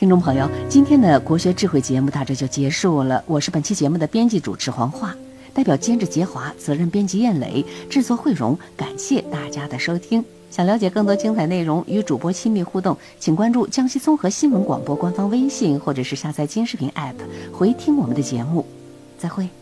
听众朋友，今天的国学智慧节目到这就结束了。我是本期节目的编辑主持黄华，代表监制杰华，责任编辑燕磊，制作慧荣，感谢大家的收听。想了解更多精彩内容，与主播亲密互动，请关注江西综合新闻广播官方微信，或者是下载金视频 App 回听我们的节目。再会。